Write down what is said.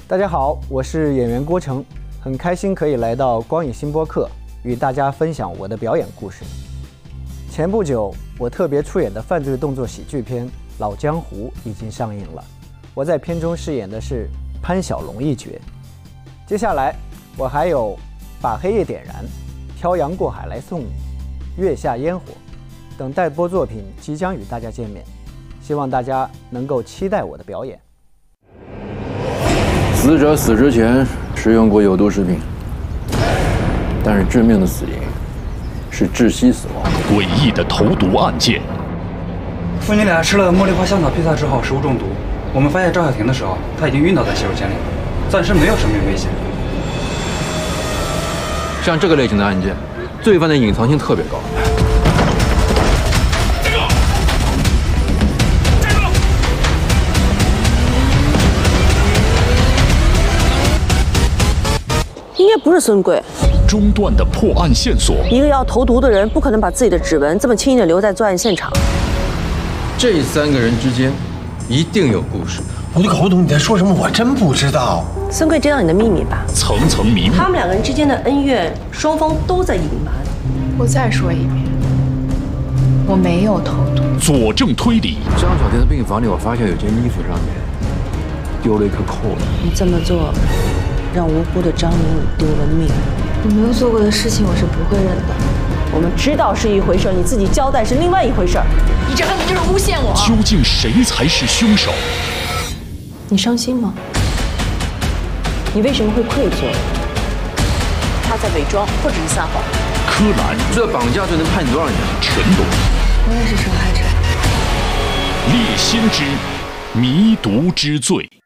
大家好，我是演员郭成，很开心可以来到光影新播客，与大家分享我的表演故事。前不久，我特别出演的犯罪动作喜剧片《老江湖》已经上映了，我在片中饰演的是潘小龙一角。接下来，我还有把黑夜点燃、漂洋过海来送你、月下烟火等待播作品即将与大家见面，希望大家能够期待我的表演。 死者死之前食用过有毒食品，但是致命的死因是窒息死亡。 诡异的投毒案件。 父女俩吃了茉莉花香草披萨之后食物中毒，我们发现赵小婷的时候，她已经晕倒在洗手间里了，暂时没有生命危险。 像这个类型的案件，罪犯的隐藏性特别高。 应该不是孙贵。 中断的破案线索。 一个要投毒的人，不可能把自己的指纹这么轻易的留在作案现场。 这3个人之间一定有故事。 我就搞不懂你在说什么，我真不知道。 孙贵知道你的秘密吧？ 层层迷雾。 他们2个人之间的恩怨，双方都在隐瞒。 我再说一遍，我没有投毒。 佐证推理。 张小婷的病房里，我发现有件衣服上面丢了一颗扣子。 你这么做，让无辜的张明宇丢了命。 我没有做过的事情，我是不会认的。 我们知道是一回事，你自己交代是另外一回事。 你这根本就是诬陷我。 究竟谁才是凶手？ 你伤心吗？你为什么会愧疚？他在伪装或者是撒谎。 柯蓝， 这绑架罪能判你多少年？ 陈龙， 我也是受害者。 猎心之迷毒之罪。